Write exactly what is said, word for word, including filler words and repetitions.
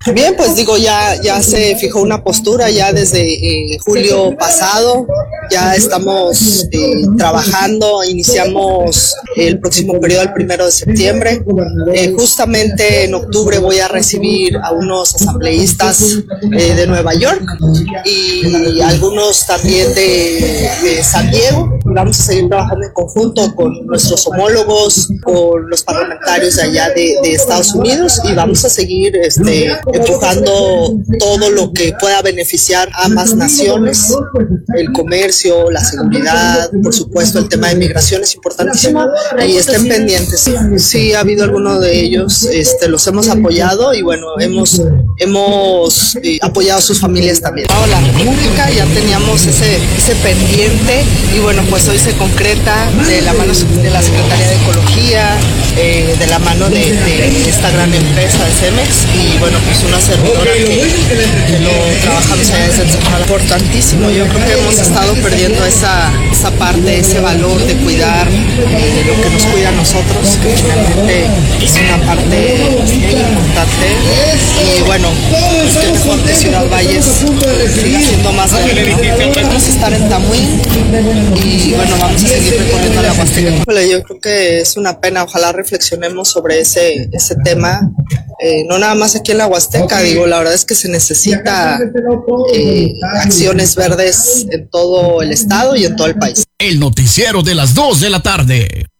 Bien, pues digo, ya, ya se fijó una postura ya desde eh, julio pasado, ya estamos eh, trabajando, iniciamos el próximo periodo el primero de septiembre. Eh, justamente en octubre voy a recibir a unos asambleístas eh, de Nueva York y algunos también de, de San Diego. Vamos a seguir trabajando en conjunto con nuestros homólogos, con los parlamentarios de allá de, de Estados Unidos, y vamos a seguir este, empujando todo lo que pueda beneficiar a ambas naciones. El comercio, la seguridad, por supuesto el tema de migración es importantísimo, y estén pendientes. Sí, sí ha habido algunos de ellos, este, los hemos apoyado y bueno, hemos, hemos eh, apoyado a sus familias también. La República ya teníamos ese, ese pendiente y bueno, pues hoy se concreta de la mano de la Secretaría de Ecología, eh, de la mano de, de esta gran empresa de Cemex, y bueno, pues una servidora que, que lo trabajamos allá desde el Central. Importantísimo, yo creo que hemos estado perdiendo esa, esa parte, ese valor de cuidar eh, de lo que nos cuida a nosotros, que realmente es una parte muy importante. Y bueno, pues qué mejor que Ciudad Valles siga siendo más grande, ¿no? Vamos a estar en Tamuín y bueno, vamos a seguir recorriendo la Huasteca. Yo creo que es una pena, ojalá reflexionemos sobre ese, ese tema, eh, no nada más aquí en la Huasteca, digo, la verdad es que se necesita eh, acciones verdes en todo el estado y en todo el país. El noticiero de las dos de la tarde.